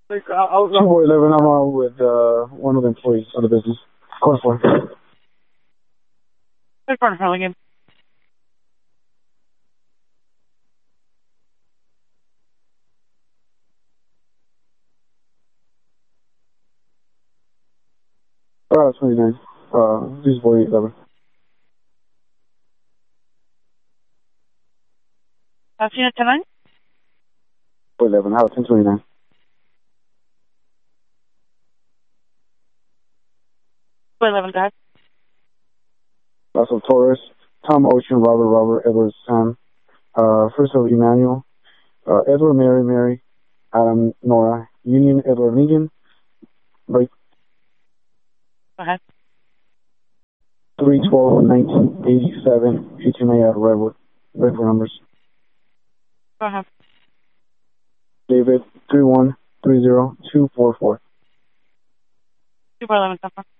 I was 2-4-11. I'm on with one of the employees of the business. Code 4. Good for Hurlingham. Route 29. This is 4811. Unit 10-9? 411. Route 1029. Go ahead. Russell Torres, Tom Ocean, Robert, Edward Sam, First of Emmanuel, Edward Mary, Adam Nora, Union Edward Lincoln, break. Go ahead. 3/12/1987, HMA at Redwood. Redwood numbers. Go ahead. David 3130244. 2-4-11,